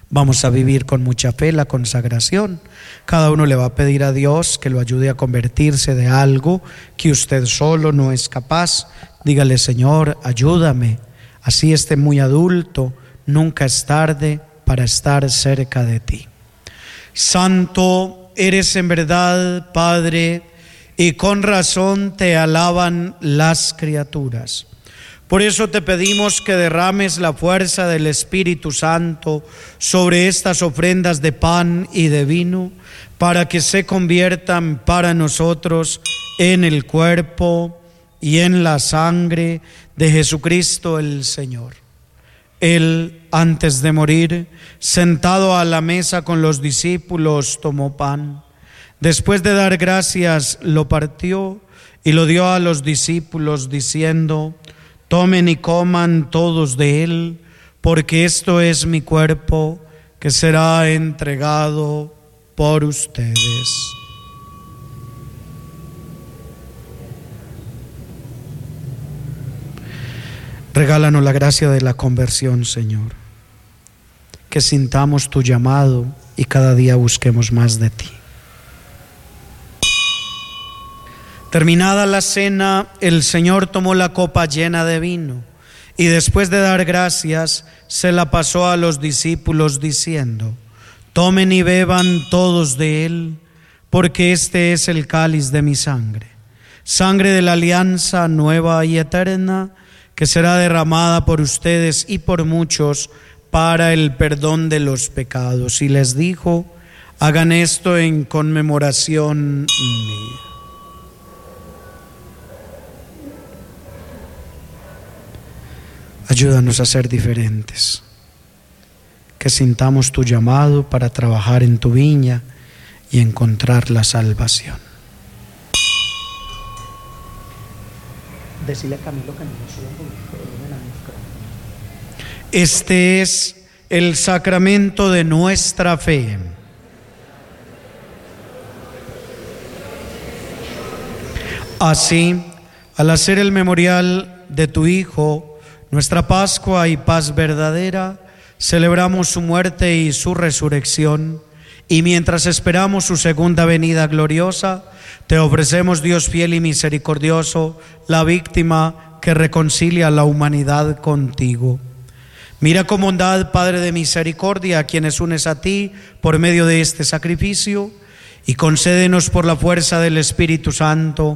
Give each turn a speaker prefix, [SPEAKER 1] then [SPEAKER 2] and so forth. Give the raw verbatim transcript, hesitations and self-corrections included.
[SPEAKER 1] Vamos a vivir con mucha fe la consagración. Cada uno le va a pedir a Dios que lo ayude a convertirse de algo que usted solo no es capaz. Dígale: Señor, ayúdame. Así esté muy adulto, nunca es tarde para estar cerca de ti. Santo eres en verdad, Padre, y con razón te alaban las criaturas. Por eso te pedimos que derrames la fuerza del Espíritu Santo sobre estas ofrendas de pan y de vino, para que se conviertan para nosotros en el cuerpo y en la sangre de Jesucristo el Señor. Él, antes de morir, sentado a la mesa con los discípulos, tomó pan. Después de dar gracias, lo partió y lo dio a los discípulos, diciendo: tomen y coman todos de él, porque esto es mi cuerpo, que será entregado por ustedes. Regálanos la gracia de la conversión, Señor, que sintamos tu llamado y cada día busquemos más de ti. Terminada la cena, el Señor tomó la copa llena de vino y después de dar gracias, se la pasó a los discípulos diciendo: tomen y beban todos de él, porque este es el cáliz de mi sangre, sangre de la alianza nueva y eterna, que será derramada por ustedes y por muchos para el perdón de los pecados. Y les dijo: hagan esto en conmemoración mía. Ayúdanos a ser diferentes, que sintamos tu llamado para trabajar en tu viña y encontrar la salvación. Decile a Camilo que no nos suba un poquito. Este es el sacramento de nuestra fe. Así, al hacer el memorial de tu Hijo, nuestra Pascua y paz verdadera, celebramos su muerte y su resurrección, y mientras esperamos su segunda venida gloriosa, te ofrecemos, Dios fiel y misericordioso, la víctima que reconcilia a la humanidad contigo. Mira con bondad, Padre de misericordia, a quienes unes a ti por medio de este sacrificio, y concédenos por la fuerza del Espíritu Santo